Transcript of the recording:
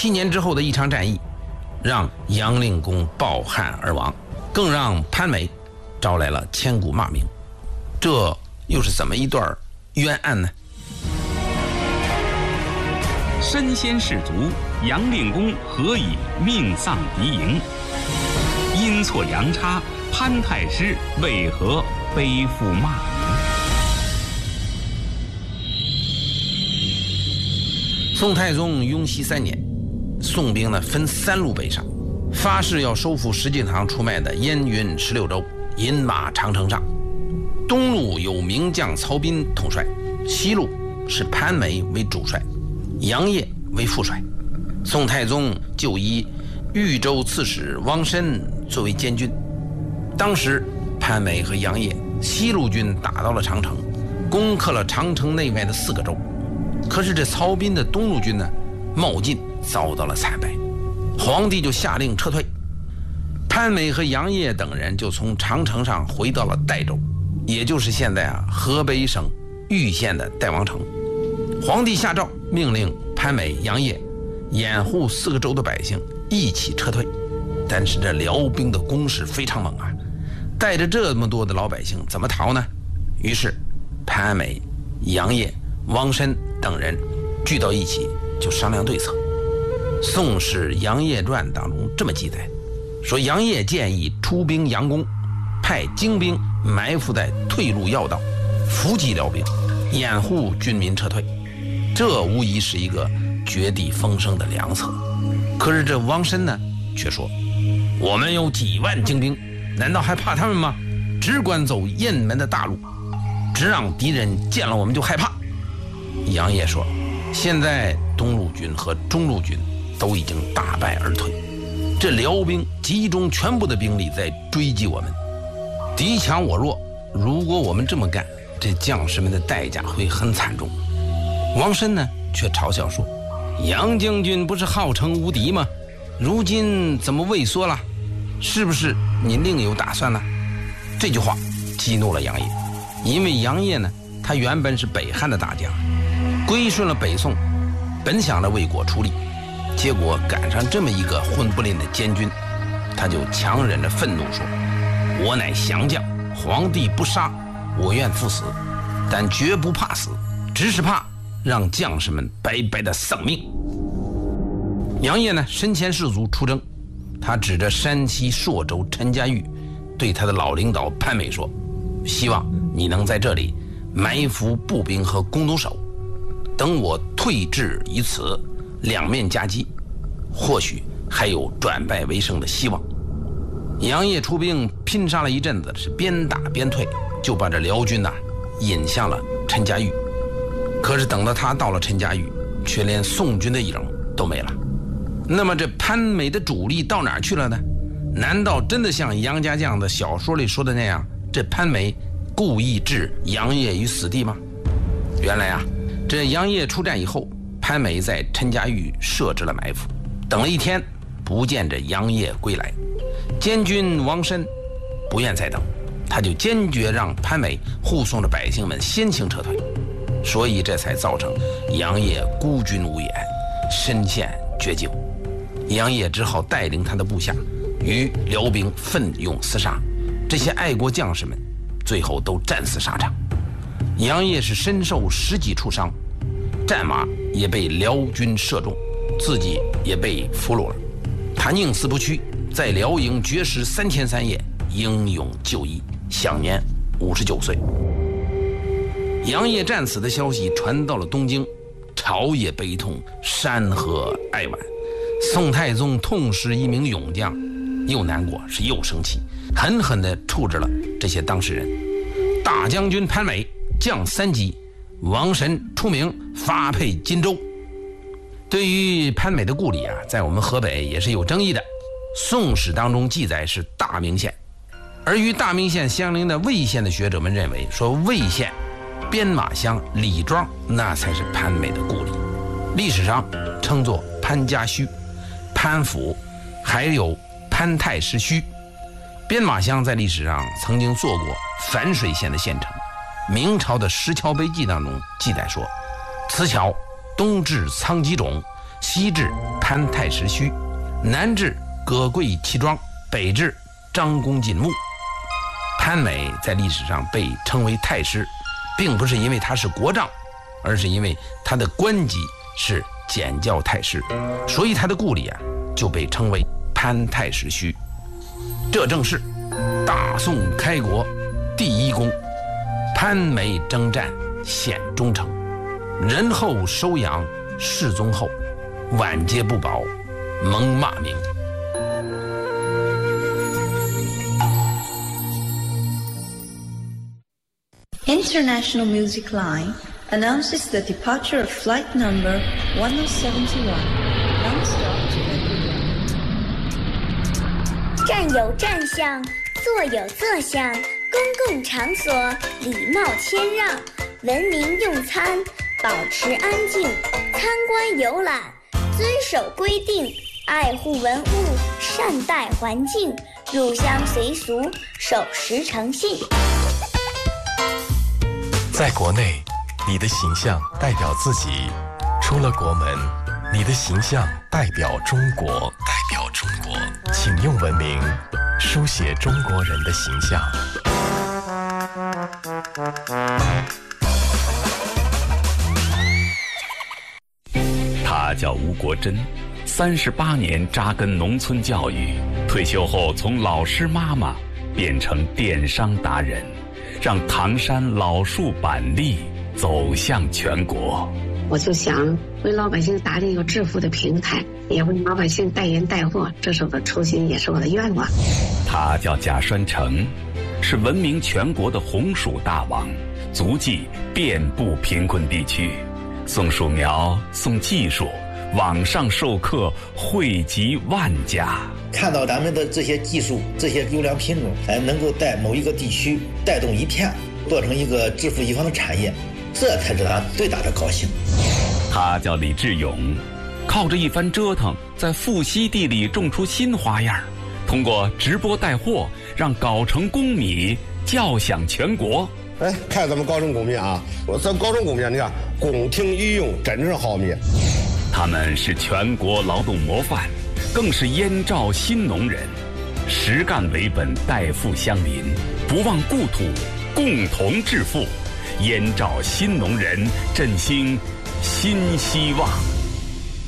7年之后的一场战役，让杨令公抱憾而亡，更让潘美招来了千古骂名。这又是怎么一段冤案呢？ 身先士卒，杨令公何以命丧敌营？阴错阳差，潘太师为何背负骂名？ 宋太宗雍熙3年，宋兵呢分3路北上，发誓要收复石敬瑭出卖的燕云16州，饮马长城上。东路由名将曹彬统帅，西路是潘美为主帅，杨业为副帅。宋太宗就以豫州刺史汪申作为监军。当时潘美和杨业西路军打到了长城，攻克了长城内外的4个州。可是这曹彬的东路军呢，冒进遭到了惨败，皇帝就下令撤退。潘美和杨业等人就从长城上回到了代州，也就是现在河北省玉县的代王城。皇帝下诏命令潘美、杨业掩护4个州的百姓一起撤退。但是这辽兵的攻势非常猛啊，带着这么多的老百姓怎么逃呢？于是潘美、杨业、汪申等人聚到一起就商量对策。《宋史·杨业传》当中这么记载，说杨业建议出兵佯攻，派精兵埋伏在退路要道，伏击辽兵，掩护军民撤退。这无疑是一个绝地逢生的良策。可是这汪申呢却说，我们有几万精兵，难道还怕他们吗？只管走雁门的大路，只让敌人见了我们就害怕。杨业说，现在东路军和中路军都已经大败而退，这辽兵集中全部的兵力在追击我们，敌强我弱，如果我们这么干，这将士们的代价会很惨重。汪申呢却嘲笑说，杨将军不是号称无敌吗？如今怎么畏缩了？是不是你另有打算呢？这句话激怒了杨业，因为杨业呢，他原本是北汉的大将，归顺了北宋，本想着为国出力，结果赶上这么一个混不吝的监军，他就强忍着愤怒说，我乃降将，皇帝不杀，我愿赴死，但绝不怕死，只是怕让将士们白白的丧命。杨业呢身先士卒出征，他指着山西朔州陈家峪，对他的老领导潘美说，希望你能在这里埋伏步兵和工读手，等我退至于此，两面夹击，或许还有转败为胜的希望。杨业出兵拼杀了一阵子，是边打边退，就把这辽军引向了陈家峪。可是等到他到了陈家峪，却连宋军的影都没了。那么这潘美的主力到哪儿去了呢？难道真的像杨家将的小说里说的那样，这潘美故意置杨业于死地吗？原来这杨业出战以后，潘美在陈家峪设置了埋伏，等了1天，不见这杨业归来。监军王申不愿再等，他就坚决让潘美护送着百姓们先行撤退，所以这才造成杨业孤军无援，身陷绝境。杨业只好带领他的部下与辽兵奋勇厮杀，这些爱国将士们最后都战死沙场。杨业是身受10几处伤，战马也被辽军射中，自己也被俘虏了。他宁死不屈，在辽营绝食3天3夜，英勇就义，享年59岁。杨业战死的消息传到了东京，朝野悲痛，山河哀婉。宋太宗痛失一名勇将，又难过是又生气，狠狠地处置了这些当事人。大将军潘美降3级，王神出名发配荆州。对于潘美的故里在我们河北也是有争议的。宋史当中记载是大名县，而与大名县相邻的魏县的学者们认为说，魏县边马乡李庄那才是潘美的故里，历史上称作潘家圩、潘府，还有潘太师圩。边马乡在历史上曾经做过樊水县的县城。明朝的《石桥碑记》当中记载说，此桥东至苍棘冢， 西至潘太师墟，南至葛贵齐庄，北至张公进墓。潘美在历史上被称为太师，并不是因为他是国丈，而是因为他的官级是检校太师，所以他的故里就被称为潘太师墟。这正是大宋开国第一功，潘美征战显忠诚，仁厚收养世宗后，晚节不保蒙骂名。 International Music Line announces the departure of flight number 1071, non-stop to Ecuador. 站有站相，坐有坐相，公共场所礼貌谦让，文明用餐，保持安静，参观游览，遵守规定，爱护文物，善待环境，入乡随俗，守时诚信。 在国内，你的形象代表自己；出了国门，你的形象代表中国。请用文明书写中国人的形象。 他叫吴国珍，38年扎根农村教育，退休后从老师妈妈变成电商达人，让唐山老树板栗走向全国。 我就想为老百姓打理一个致富的平台，也为老百姓代言带货，这是我的初心，也是我的愿望。 他叫贾栓成，是闻名全国的红薯大王，足迹遍布贫困地区，送树苗，送技术，网上授课惠及万家。 看到咱们的这些技术，这些优良品种，能够在某一个地区带动一片，做成一个致富一方的产业，这才是他最大的高兴。 他叫李志勇，靠着一番折腾，在富硒地里种出新花样，通过直播带货，让藁城公米叫响全国。 看咱们藁城公米啊，咱藁城公米，你看宫廷御用，真是好米。 他们是全国劳动模范，更是燕赵新农人，实干为本，代富乡邻，不忘故土，共同致富。燕赵新农人振兴新希望。